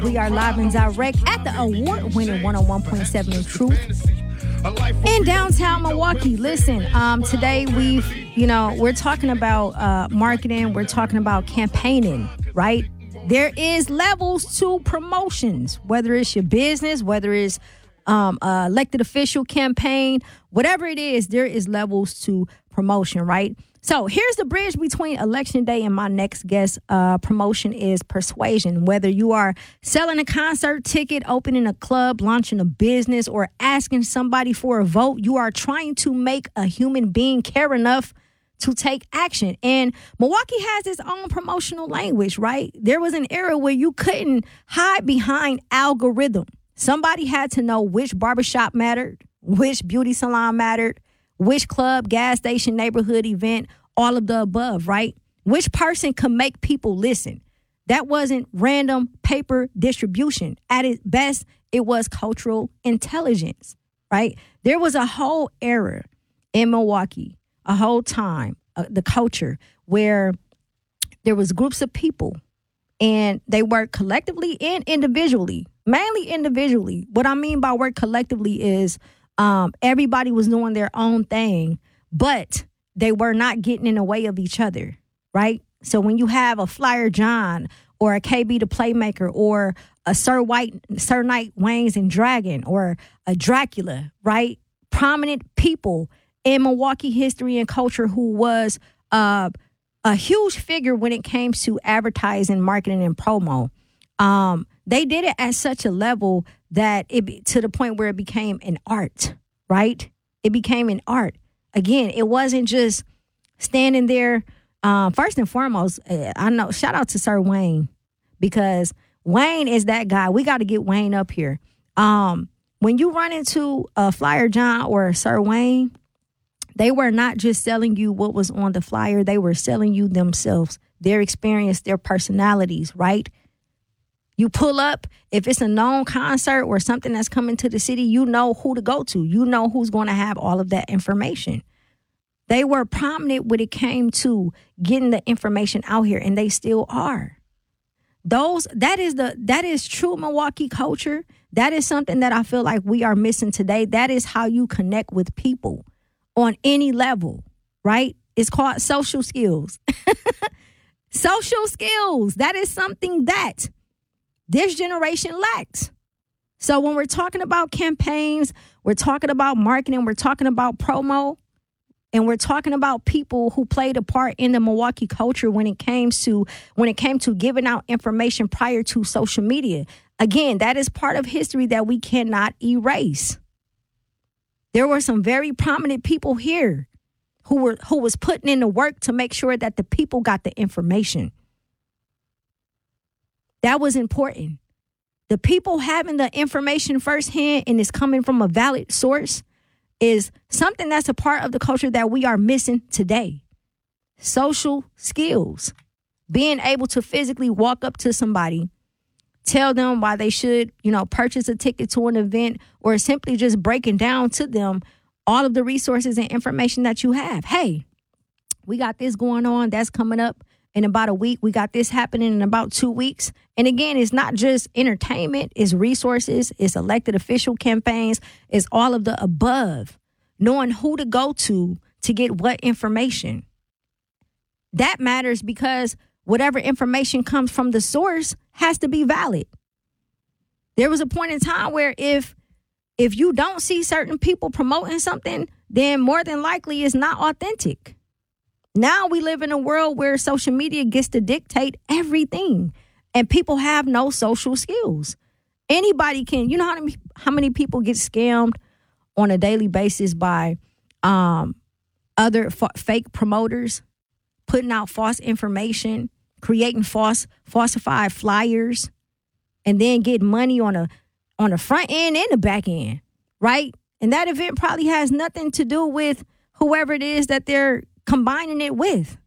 We are live and direct at the award-winning 101.7 The Truth in downtown Milwaukee. Listen, today we're talking about marketing. We're talking about campaigning, right? There is levels to promotions, whether it's your business, whether it's elected official campaign, whatever it is, there is levels to promotion, right? So here's the bridge between election day and my next guest. Promotion is persuasion. Whether you are selling a concert ticket, opening a club, launching a business, or asking somebody for a vote, you are trying to make a human being care enough to take action. And Milwaukee has its own promotional language, right? There was an era where you couldn't hide behind algorithm. Somebody had to know which barbershop mattered, which beauty salon mattered, which club, gas station, neighborhood event, all of the above, right? Which person could make people listen. That wasn't random paper distribution. At its best, it was cultural intelligence, right? There was a whole era in Milwaukee, a whole time, the culture, where there was groups of people and they worked collectively and individually, mainly individually. What I mean by work collectively is everybody was doing their own thing, but they were not getting in the way of each other, right? So when you have a Flyer John or a KB the Playmaker or a Sir Knight Waynes and Dragon or a Dracula, right? Prominent people in Milwaukee history and culture who was a huge figure when it came to advertising, marketing, and promo. They did it at such a level that to the point where it became an art, right? It became an art. Again, it wasn't just standing there. First and foremost, I know, shout out to Sir Wayne, because Wayne is that guy. We got to get Wayne up here. When you run into a Flyer John or a Sir Wayne, they were not just selling you what was on the flyer. They were selling you themselves, their experience, their personalities, right? You pull up, if it's a known concert or something that's coming to the city, you know who to go to. You know who's going to have all of that information. They were prominent when it came to getting the information out here, and they still are. That is true Milwaukee culture. That is something that I feel like we are missing today. That is how you connect with people on any level, right? It's called social skills. Social skills. That is something that this generation lacks. So when we're talking about campaigns, we're talking about marketing, we're talking about promo, and we're talking about people who played a part in the Milwaukee culture when it came to giving out information prior to social media. Again, that is part of history that we cannot erase. There were some very prominent people here who was putting in the work to make sure that the people got the information. That was important. The people having the information firsthand and it's coming from a valid source is something that's a part of the culture that we are missing today. Social skills. Being able to physically walk up to somebody, tell them why they should, purchase a ticket to an event, or simply just breaking down to them all of the resources and information that you have. Hey, we got this going on. That's coming up in about a week. We got this happening in about 2 weeks. And again, it's not just entertainment. It's resources. It's elected official campaigns. It's all of the above. Knowing who to go to get what information. That matters because whatever information comes from the source has to be valid. There was a point in time where if you don't see certain people promoting something, then more than likely it's not authentic. Now we live in a world where social media gets to dictate everything, and people have no social skills. Anybody can, how many people get scammed on a daily basis by other fake promoters, putting out false information, creating falsified flyers, and then get money on the front end and the back end, right? And that event probably has nothing to do with whoever it is that they're combining it with.